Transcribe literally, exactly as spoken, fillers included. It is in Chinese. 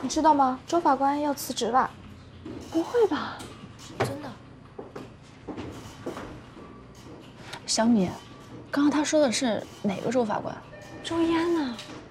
你知道吗？周法官要辞职了。 不会吧？ 真的。 小米，刚刚他说的是哪个周法官？ 周嫣呢？